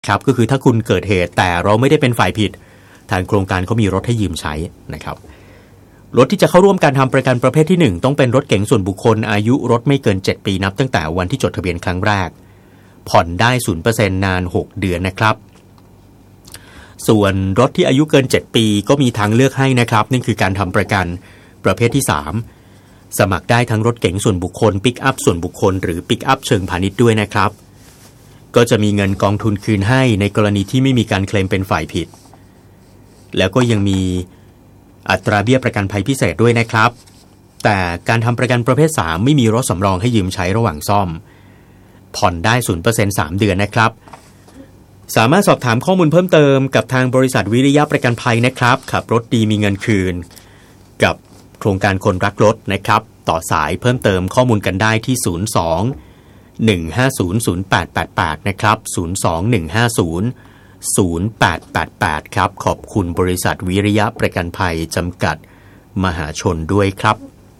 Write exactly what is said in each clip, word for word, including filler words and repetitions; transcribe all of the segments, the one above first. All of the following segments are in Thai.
ครับก็คือถ้าคุณเกิดเหตุแต่เราไม่ได้เป็นฝ่ายผิดทางโครงการเขามีรถให้ยืมใช้นะครับรถที่จะเข้าร่วมการทำประกันประเภทที่หนึ่งต้องเป็นรถเก๋งส่วนบุคคลอายุรถไม่เกินเจ็ดปีนับตั้งแต่วันที่จดทะเบียนครั้งแรกผ่อนได้ ศูนย์เปอร์เซ็นต์ นานหกเดือนนะครับส่วนรถที่อายุเกินเจ็ดปีก็มีทางเลือกให้นะครับนั่นคือการทำประกันประเภทที่สามสมัครได้ทั้งรถเก๋งส่วนบุคคลปิกอัพส่วนบุคคลหรือปิกอัพเชิงพาณิชย์ด้วยนะครับก็จะมีเงินกองทุนคืนให้ในกรณีที่ไม่มีการเคลมเป็นฝ่ายผิดแล้วก็ยังมีอัตราเบี้ยประกันภัยพิเศษด้วยนะครับแต่การทำประกันประเภทสามไม่มีรถสำรองให้ยืมใช้ระหว่างซ่อมผ่อนได้ ศูนย์เปอร์เซ็นต์ สามเดือนนะครับสามารถสอบถามข้อมูลเพิ่มเติมกับทางบริษัทวิริยะประกันภัยนะครับขับรถดีมีเงินคืนกับโครงการคนรักรถนะครับต่อสายเพิ่มเติมข้อมูลกันได้ที่ศูนย์ สอง หนึ่ง ห้า ศูนย์ ศูนย์ แปด แปด แปดนะครับศูนย์ สอง หนึ่ง ห้า ศูนย์ ศูนย์ แปด แปด แปดครับขอบคุณบริษัทวิริยะประกันภัยจำกัดมหาชนด้วยครับ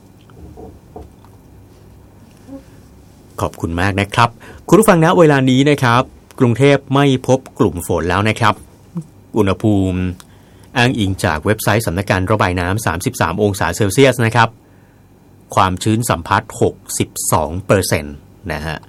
ขอบคุณมากนะครับคุณผู้ฟังณเวลานี้นะครับกรุงเทพไม่พบกลุ่มฝนแล้วนะครับอุณหภูมิอ้างอิงจากเว็บไซต์สำนักงานระบายน้ำสามสิบสามองศาเซลเซียสนะครับความชื้นสัมพัทธ์ หกสิบสองเปอร์เซ็นต์ นะฮะ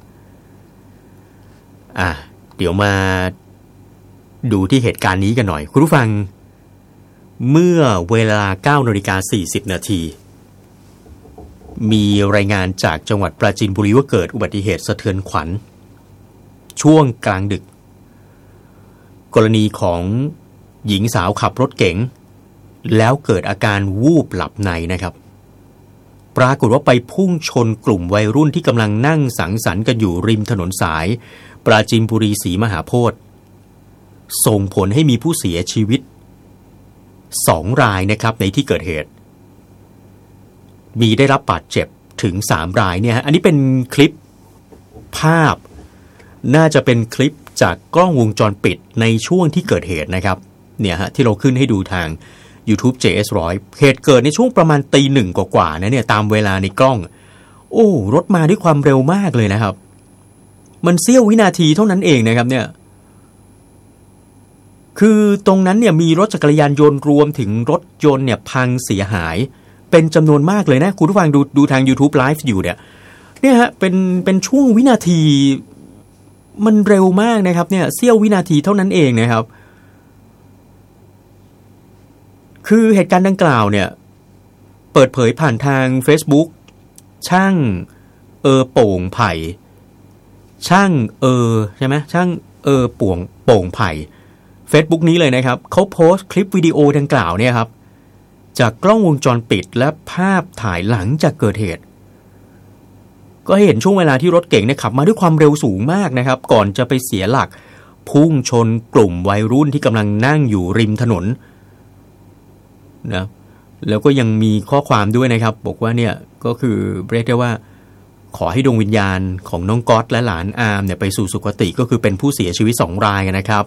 อ่ะเดี๋ยวมาดูที่เหตุการณ์นี้กันหน่อยคุณผู้ฟังเมื่อเวลา เก้านาฬิกาสี่สิบนาทีมีรายงานจากจังหวัดปราจีนบุรีว่าเกิดอุบัติเหตุสะเทือนขวัญช่วงกลางดึกกรณีของหญิงสาวขับรถเก๋งแล้วเกิดอาการวูบหลับในนะครับปรากฏว่าไปพุ่งชนกลุ่มวัยรุ่นที่กำลังนั่งสังสรรค์กันอยู่ริมถนนสายปราจีนบุรีศรีมหาโพธิ์ส่งผลให้มีผู้เสียชีวิตสองรายนะครับในที่เกิดเหตุมีได้รับบาดเจ็บถึงสามรายเนี่ยฮะอันนี้เป็นคลิปภาพน่าจะเป็นคลิปจากกล้องวงจรปิดในช่วงที่เกิดเหตุนะครับเนี่ยฮะที่เราขึ้นให้ดูทาง YouTube เจ เอส หนึ่งร้อย เหตุเกิดในช่วงประมาณตีหนึ่งกว่าๆนะเนี่ยตามเวลาในกล้องโอ้รถมาด้วยความเร็วมากเลยนะครับมันเสี้ยววินาทีเท่านั้นเองนะครับเนี่ยคือตรงนั้นเนี่ยมีรถจักรยานยนต์รวมถึงรถยนต์เนี่ยพังเสียหายเป็นจำนวนมากเลยนะคุณผู้ฟังดูดูทาง YouTube Live อยู่เนี่ยเนี่ยฮะเป็นเป็นช่วงวินาทีมันเร็วมากนะครับเนี่ยเสี้ยววินาทีเท่านั้นเองนะครับคือเหตุการณ์ดังกล่าวเนี่ยเปิดเผยผ่านทาง Facebook ช่างเออโป่งไผ่ช่างเออใช่ไหมช่างเออป่วงโป่งไผ่ Facebook นี้เลยนะครับเขาโพสต์คลิปวิดีโอดังกล่าวเนี่ยครับจากกล้องวงจรปิดและภาพถ่ายหลังจากเกิดเหตุก็เห็นช่วงเวลาที่รถเก๋งเนี่ยขับมาด้วยความเร็วสูงมากนะครับก่อนจะไปเสียหลักพุ่งชนกลุ่มวัยรุ่นที่กำลังนั่งอยู่ริมถนนนะแล้วก็ยังมีข้อความด้วยนะครับบอกว่าเนี่ยก็คือเรียกได้ว่าขอให้ดวงวิญญาณของน้องก๊อตและหลานอาร์มเนี่ยไปสู่สุคติก็คือเป็นผู้เสียชีวิตสองรายนะครับ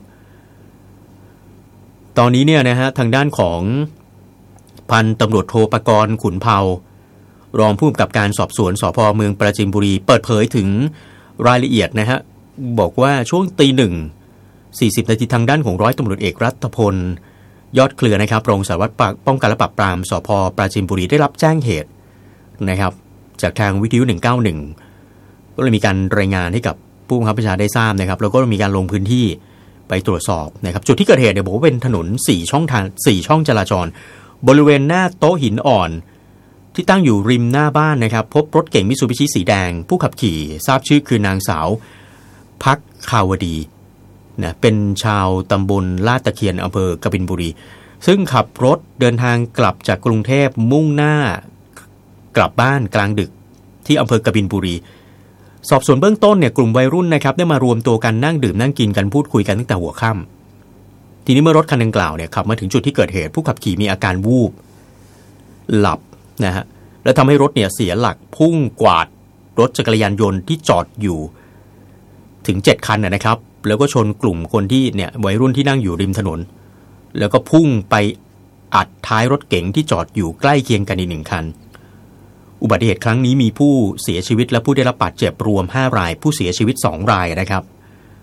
ตอนนี้เนี่ยนะฮะทางด้านของพันตำรวจโทปกรณ์ขุนเภารองผู้กำกับการสอบสวนสภ.เมืองปราจีนบุรีเปิดเผยถึงรายละเอียดนะฮะบอกว่าช่วงตีหนึ่งสี่สิบนาทีทางด้านของร้อยตำรวจเอกรัตพลยอดเครือนะครับรองสารวัตรป้องกันและปราบปรามสภ.ปราจีนบุรีได้รับแจ้งเหตุนะครับจากทางวิทยุหนึ่งเก้าหนึ่งก็เลยมีการรายงานให้กับผู้บังคับบัญชาได้ทราบนะครับแล้วก็มีการลงพื้นที่ไปตรวจสอบนะครับจุดที่เกิดเหตุเนี่ยบอกว่าเป็นถนนสี่ช่องทางสี่ช่องจราจรบริเวณหน้าโต๊ะหินอ่อนที่ตั้งอยู่ริมหน้าบ้านนะครับพบรถเก๋งมิตซูบิชิสีแดงผู้ขับขี่ทราบชื่อคือนางสาวพักคาวดีนะเป็นชาวตำบลลาดตะเคียนอำเภอกบินบุรีซึ่งขับรถเดินทางกลับจากกรุงเทพมุ่งหน้ากลับบ้านกลางดึกที่อำเภอกบินบุรีสอบสวนเบื้องต้นเนี่ยกลุ่มวัยรุ่นนะครับได้มารวมตัวกันนั่งดื่มนั่งกินกันพูดคุยกันตั้งแต่หัวค่ำทีนี้เมื่อรถคันดังกล่าวเนี่ยขับมาถึงจุดที่เกิดเหตุผู้ขับขี่มีอาการวูบหลับนะฮะแล้วทำให้รถเนี่ยเสียหลักพุ่งกวาดรถจักรยานยนต์ที่จอดอยู่ถึงเจ็ดคันนะครับแล้วก็ชนกลุ่มคนที่เนี่ยวัยรุ่นที่นั่งอยู่ริมถนนแล้วก็พุ่งไปอัดท้ายรถเก๋งที่จอดอยู่ใกล้เคียงกันอีกหนึ่งคันอุบัติเหตุครั้งนี้มีผู้เสียชีวิตและผู้ได้รับบาดเจ็บรวมห้ารายผู้เสียชีวิตสองรายนะครับ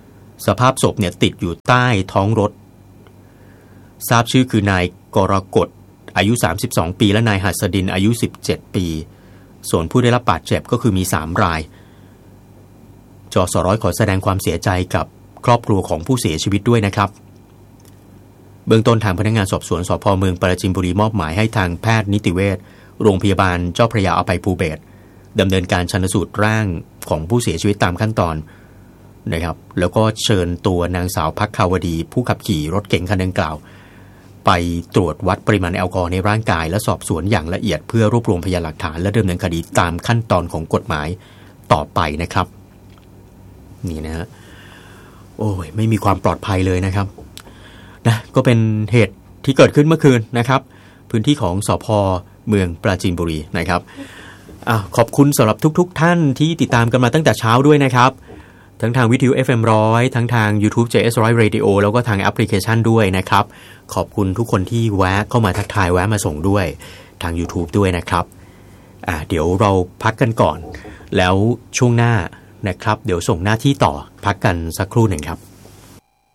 สภาพศพเนี่ยติดอยู่ใต้ท้องรถทราบชื่อคือนายกรกฎอายุสามสิบสองปีและนายหัสดินอายุสิบเจ็ดปีส่วนผู้ได้รับบาดเจ็บก็คือมีสามรายจสร้อยขอแสดงความเสียใจกับครอบครัวของผู้เสียชีวิตด้วยนะครับเบื้องต้นทางพนักงานสอบสวนสภ.เมืองปราจีนบุรีมอบหมายให้ทางแพทย์นิติเวชโรงพยาบาลเจ้าพระยาอภัยภูเบศรดำเนินการชันสูตรร่างของผู้เสียชีวิตตามขั้นตอนนะครับแล้วก็เชิญตัวนางสาวภัคคาวดีผู้ขับขี่รถเก๋งคันดังกล่าวไปตรวจวัดปริมาณแอลกอฮอล์ในร่างกายและสอบสวนอย่างละเอียดเพื่อรวบรวมพยานหลักฐานและดำเนินคดีตามขั้นตอนของกฎหมายต่อไปนะครับนี่นะฮะโอ้ยไม่มีความปลอดภัยเลยนะครับนะก็เป็นเหตุที่เกิดขึ้นเมื่อคืนนะครับพื้นที่ของสภ.เมืองปราจีนบุรีนะครับอ่ะขอบคุณสำหรับทุกๆท่านที่ติดตามกันมาตั้งแต่เช้าด้วยนะครับทั้งทางวิทยุ เอฟ เอ็ม หนึ่งร้อยทั้งทาง YouTube เจ เอส หนึ่งร้อย Radio แล้วก็ทางแอปพลิเคชันด้วยนะครับขอบคุณทุกคนที่แวะเข้ามาทักทายแวะมาส่งด้วยทาง YouTube ด้วยนะครับอ่ะเดี๋ยวเราพักกันก่อนแล้วช่วงหน้านะครับเดี๋ยวส่งหน้าที่ต่อพักกันสักครู่หนึ่งครับ